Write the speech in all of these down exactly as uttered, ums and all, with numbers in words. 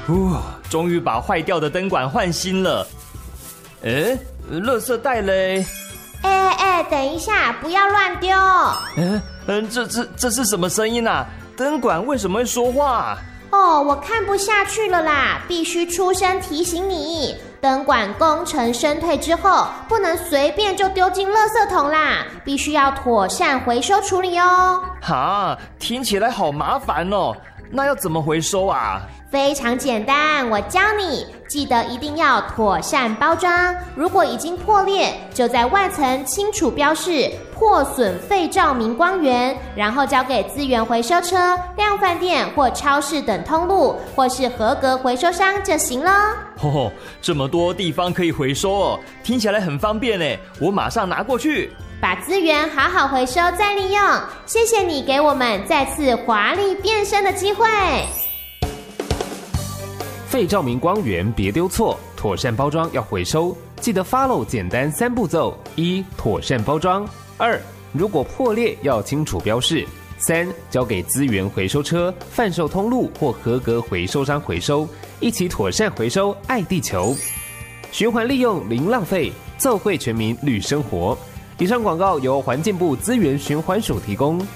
呼，终于把坏掉的灯管换新了。哎，垃圾袋嘞？ 哎哎，等一下，不要乱丢。 嗯嗯，这这这是什么声音啊？灯管为什么会说话？ 哦，我看不下去了啦，必须出声提醒你，灯管功成身退之后，不能随便就丢进垃圾桶啦，必须要妥善回收处理哦。 哈，听起来好麻烦哦，那要怎么回收啊？ 非常简单，我教你，记得一定要妥善包装。如果已经破裂，就在外层清楚标示破损废照明光源，然后交给资源回收车、量贩店或超市等通路，或是合格回收商就行了。 哦，这么多地方可以回收哦，听起来很方便耶，我马上拿过去。 把资源好好回收再利用，谢谢你给我们再次华丽变身的机会。 废照明光源别丢错，妥善包装要回收，记得 follow 简单三步骤：一、妥善包装；二、如果破裂要清楚标示；三、交给资源回收车、贩售通路或合格回收商回收，一起妥善回收，爱地球，循环利用零浪费，奏会全民绿生活。以上广告由环境部资源循环署提供。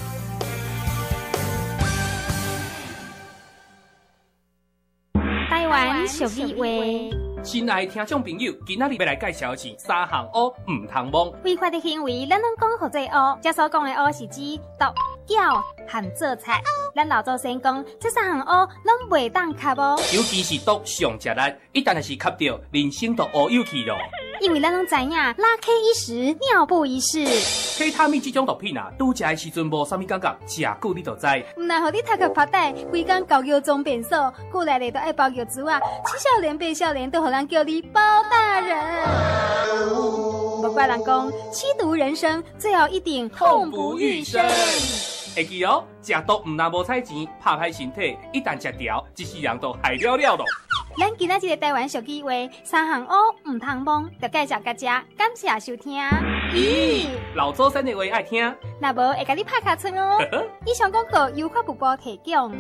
台湾俗语话， 亲爱的听众朋友，今仔日要来介绍的是三项乌唔通摸。 违法的行为，咱拢讲好做乌。这所讲的乌是指毒、搅和做菜。咱老祖先讲，这三项乌拢袂当吸哦。 尤其是毒上食力，一旦是吸到，人生都乌有去咯。 因为咱拢知影，拉 K 一时，尿布一世。 K 他命这种毒品啊，拄食的时阵无啥物感觉，食久你就知。 唔但互你头壳发呆，规工搞药装变瘦，过来咧都爱包药珠啊，七少年八少年都互人叫你包大人。不怪人讲，吸毒人生最后一定痛不欲生。 会记哦，食毒唔但无彩钱，拍歹身体，一旦食掉，一世人都害了了咯。 咱今仔日个台湾俗语话，三项乌唔通摸，就介绍大家，感谢收听。 咦，老祖先的话爱听， 那无会甲你拍卡村哦。以上广告由发布部提供。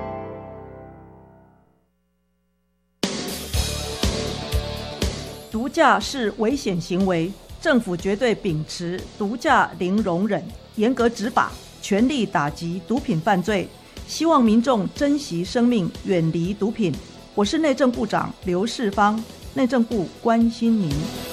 毒驾是危险行为，政府绝对秉持毒驾零容忍，严格执法，全力打击毒品犯罪。希望民众珍惜生命，远离毒品。我是内政部长刘世芳，内政部关心您。